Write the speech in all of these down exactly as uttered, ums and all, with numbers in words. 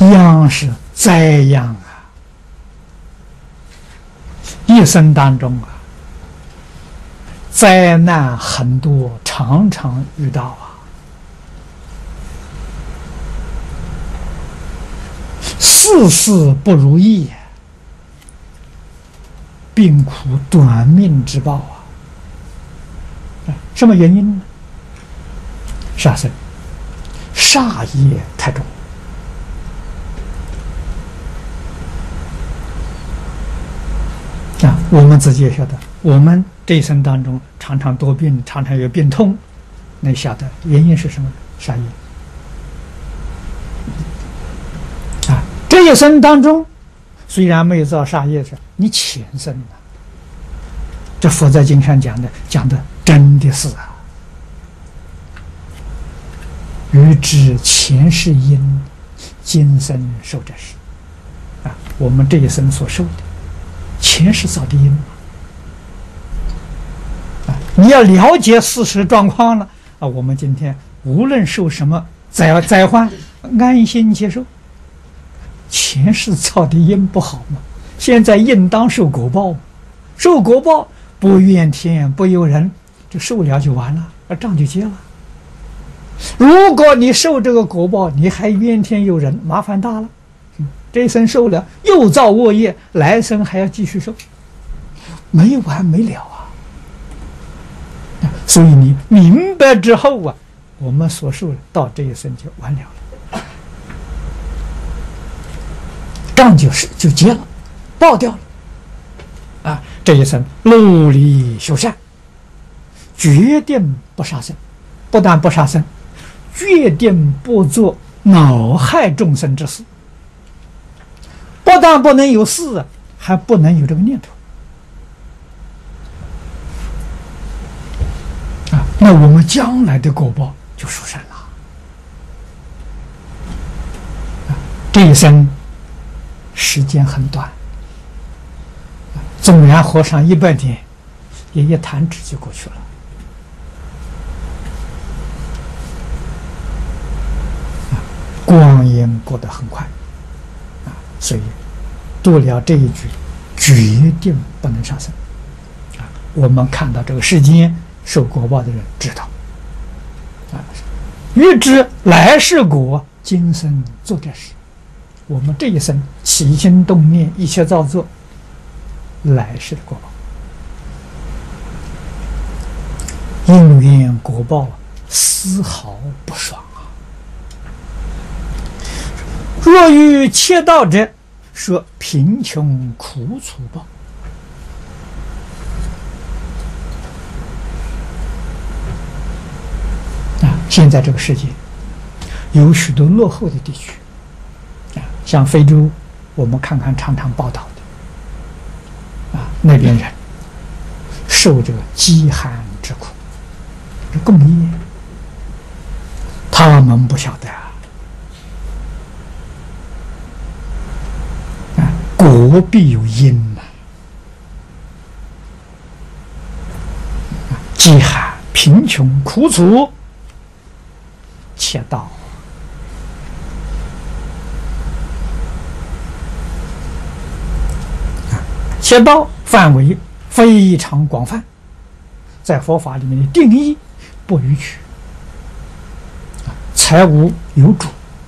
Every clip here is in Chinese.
样是灾殃啊！一生当中啊，灾难很多，常常遇到啊。事事不如意，病苦短命之报啊！什么原因呢？杀生，煞业太重。啊，我们自己也晓得，我们这一生当中常常多病，常常有病痛，那晓得原因是什么？杀业。啊，这一生当中虽然没有造杀业，是你前生啊。这佛在经上讲的，讲的真的是啊。欲知前世因，今生受者是。啊，我们这一生所受的前世造的因啊，你要了解事实状况了啊，我们今天无论受什么灾灾患，安心接受。前世造的因不好嘛，现在应当受果报嘛，受果报不怨天不尤人，就受了就完了，啊，账就结了。如果你受这个果报，你还怨天尤人，麻烦大了。嗯，这一生受了，又造恶业，来生还要继续受，没完没了啊！所以你明白之后啊，我们所受的到这一生就完了了，账就是就结了，报掉了。啊，这一生努力修善，决定不杀生，不但不杀生，决定不做恼害众生之事。不但不能有事，还不能有这个念头啊！那我们将来的果报就殊胜了。啊，这一生时间很短，纵然活上一百年，也一弹指就过去了。啊，光阴过得很快。所以读了这一句，决定不能杀生啊！我们看到这个世间受果报的人知道啊，欲知来世果，今生做这事。我们这一生起心动念，一切造作，来世的果报，因缘果报丝毫不爽啊！若遇切道者，说贫穷苦楚报。啊，现在这个世界有许多落后的地区啊，像非洲，我们看看常常报道的啊，那边人受这个饥寒之苦，这共业，他们不晓得啊。果必有因呐、啊，饥寒、贫穷、苦楚，切道。啊，切道范围非常广泛，在佛法里面的定义不逾矩。啊，财物有主，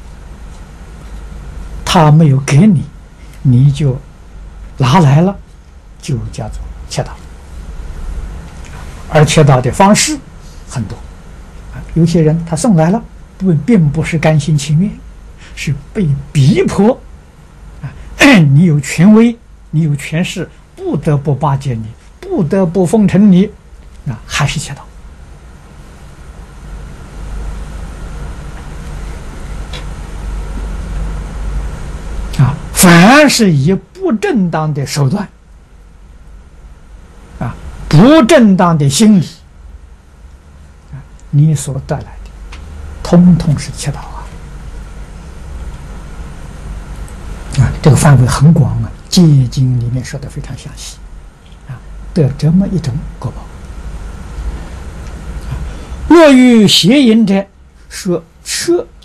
他没有给你。你就拿来了，就叫做切道，而切道的方式很多啊。有些人他送来了，不并不是甘心情愿，是被逼迫啊。你有权威，你有权势，不得不巴结你，不得不奉承你，那还是切道。凡是以不正当的手段啊，不正当的心理啊，你所带来的，通通是切道啊！啊，这个范围很广啊，《戒经》里面说的非常详细啊，得这么一种果报。若遇邪淫者，说吃